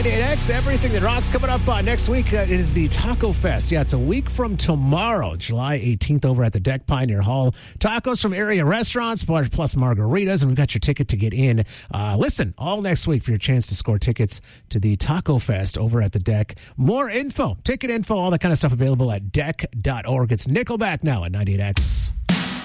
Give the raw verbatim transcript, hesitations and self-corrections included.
ninety-eight X, everything that rocks coming up uh, next week uh, is the Taco Fest. Yeah, it's a week from tomorrow, July eighteenth, over at the Deck Pioneer Hall. Tacos from area restaurants, plus margaritas, and we've got your ticket to get in. Uh, listen, all next week for your chance to score tickets to the Taco Fest over at the Deck. More info, ticket info, all that kind of stuff available at deck dot org. It's Nickelback now at ninety-eight X.